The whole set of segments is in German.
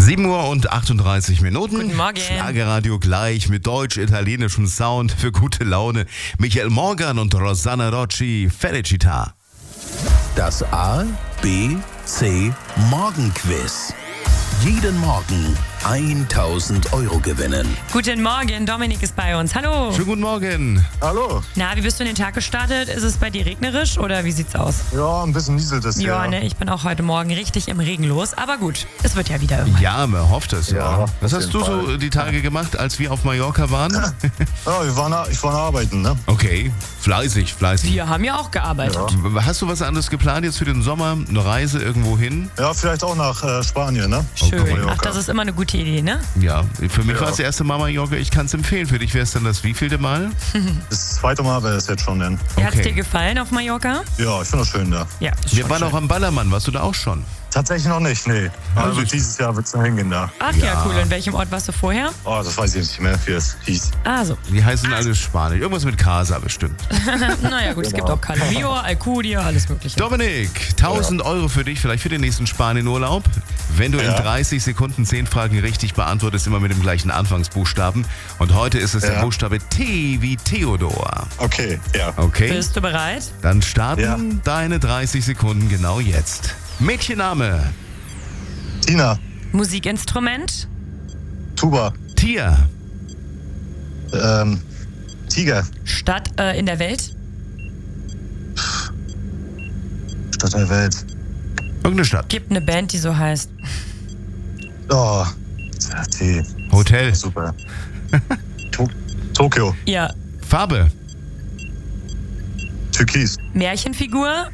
7 Uhr und 38 Minuten. Guten Morgen. Schlagerradio gleich mit deutsch-italienischem Sound für gute Laune. Michael Morgan und Rosanna Rocci, Felicita. Das A, B, C Morgenquiz. Jeden Morgen 1.000 Euro gewinnen. Guten Morgen, Dominik ist bei uns. Hallo. Schönen guten Morgen. Hallo. Na, wie bist du in den Tag gestartet? Ist es bei dir regnerisch oder wie sieht's aus? Ja, ein bisschen nieselt es hier. Ja, ne, ich bin auch heute Morgen richtig im Regen los. Aber gut, es wird ja wieder irgendwann. Ja, man hofft es, ja. Ja, Was auf hast du jeden so Fall. die Tage gemacht, als wir auf Mallorca waren? Ja, ich war arbeiten, ne? Okay, fleißig. Wir haben ja auch gearbeitet. Hast du was anderes geplant jetzt für den Sommer? Eine Reise irgendwo hin? Ja, vielleicht auch nach Spanien, ne? Schön. Mallorca. Ach, das ist immer eine gute Idee, ne? Ja, für mich Ja. war es das erste Mal Mallorca. Ich kann es empfehlen. Für dich wäre es dann das wievielte Mal? Das zweite Mal wäre es jetzt schon, denn. Wie hat's Okay. dir gefallen auf Mallorca? Ja, ich finde das schön da. Ja. Wir waren auch am Ballermann. Warst du da auch schon? Tatsächlich noch nicht, nee. Also dieses Jahr wird es noch hingehen da. Ach ja, cool. In welchem Ort warst du vorher? Oh, das weiß ich nicht mehr, wie es hieß. Ah, so. Die heißen alle Spanisch. Irgendwas mit Casa bestimmt. Naja, gut, es gibt auch Calabio, Alcudia, alles Mögliche. Dominik, 1.000 Euro für dich, vielleicht für den nächsten Spanien-Urlaub. Wenn du in Ja. 30 Sekunden 10 Fragen richtig beantwortest, immer mit dem gleichen Anfangsbuchstaben. Und heute ist es der Ja. Buchstabe T wie Theodor. Okay, ja. Okay? Bist du bereit? Dann starten Ja. deine 30 Sekunden genau jetzt. Mädchenname, Tina, Musikinstrument, Tuba, Tier, Tiger, Stadt in der Welt, Stadt der Welt. irgendeine Stadt, gibt eine Band, die so heißt. Oh, T. Hotel, Super. Tokio, Ja, Farbe, Türkis. Märchenfigur.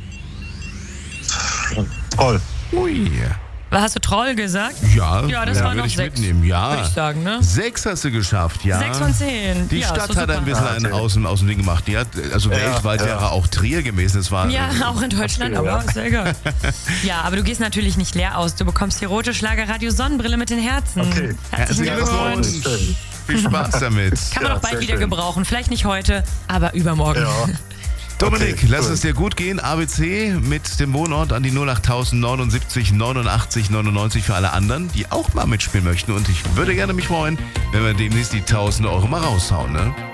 Toll. ui. Hast du Troll gesagt? Ja, Ja, das waren würde noch ich 6. mitnehmen, ja. Würde ich sagen, ne? 6 hast du geschafft, ja. 6 von 10. Die ja, Stadt ist doch hat ein super. bisschen einen aus dem Ding gemacht. Die hat, also weltweit ja. wäre auch Trier gewesen. Es war, Ja, auch in Deutschland, Verstehe, aber ja. ist ja egal. Ja, aber du gehst natürlich nicht leer aus. Du bekommst die rote Schlagerradio Sonnenbrille mit den Herzen. Okay. Herzlichen Herzlichen Glückwunsch. Glückwunsch. Viel Spaß damit. Kann man Ja, auch bald sehr wieder schön. gebrauchen. Vielleicht nicht heute, aber übermorgen. Ja. Dominik, Okay, lass cool. es dir gut gehen. ABC mit dem Wohnort an die 08079 89 99 für alle anderen, die auch mal mitspielen möchten. Und ich würde gerne mich freuen, wenn wir demnächst die 1.000 Euro mal raushauen, ne?